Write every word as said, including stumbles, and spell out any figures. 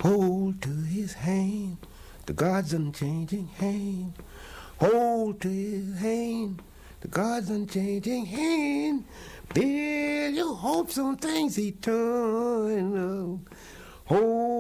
Hold to his hand, the God's unchanging hand. Hold to his hand, the God's unchanging hand. Build your hopes on things eternal. Hold